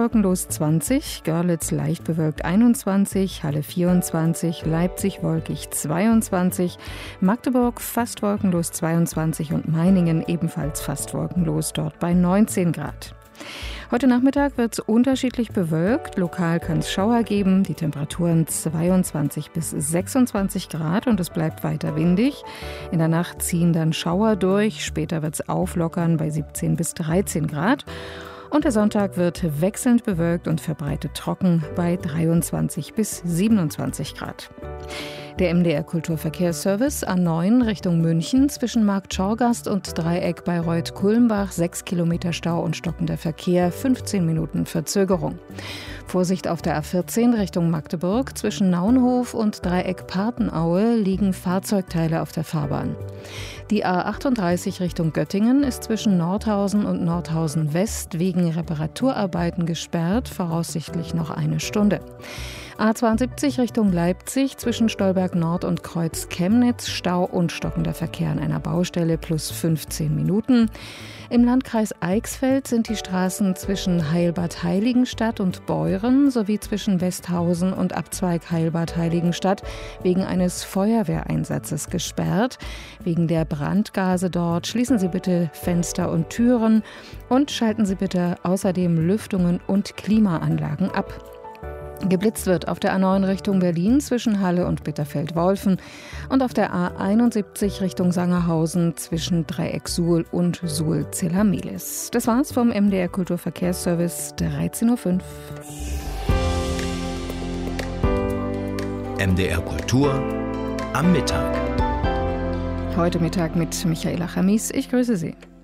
wolkenlos 20, Görlitz leicht bewölkt 21, Halle 24, Leipzig wolkig 22, Magdeburg fast wolkenlos 22 und Meiningen ebenfalls fast wolkenlos, dort bei 19 Grad. Heute Nachmittag wird es unterschiedlich bewölkt. Lokal kann es Schauer geben. Die Temperaturen 22 bis 26 Grad und es bleibt weiter windig. In der Nacht ziehen dann Schauer durch. Später wird es auflockern bei 17 bis 13 Grad. Und der Sonntag wird wechselnd bewölkt und verbreitet trocken bei 23 bis 27 Grad. Der MDR Kulturverkehrsservice A9 Richtung München zwischen Marktschorgast und Dreieck Bayreuth-Kulmbach 6 Kilometer Stau und stockender Verkehr, 15 Minuten Verzögerung. Vorsicht auf der A14 Richtung Magdeburg zwischen Naunhof und Dreieck Partenaue liegen Fahrzeugteile auf der Fahrbahn. Die A38 Richtung Göttingen ist zwischen Nordhausen und Nordhausen West wegen Reparaturarbeiten gesperrt, voraussichtlich noch eine Stunde. A72 Richtung Leipzig zwischen Stolberg Nord und Kreuz Chemnitz, Stau und stockender Verkehr an einer Baustelle plus 15 Minuten. Im Landkreis Eichsfeld sind die Straßen zwischen Heilbad Heiligenstadt und Beuren sowie zwischen Westhausen und Abzweig Heilbad Heiligenstadt wegen eines Feuerwehreinsatzes gesperrt. Wegen der Brandgase dort schließen Sie bitte Fenster und Türen und schalten Sie bitte außerdem Lüftungen und Klimaanlagen ab. Geblitzt wird auf der A9 Richtung Berlin zwischen Halle und Bitterfeld-Wolfen und auf der A71 Richtung Sangerhausen zwischen Dreieck Suhl und Suhl-Zellamelis. Das war's vom MDR Kulturverkehrsservice 13.05 Uhr. MDR Kultur am Mittag. Heute Mittag mit Michaela Chamis. Ich grüße Sie.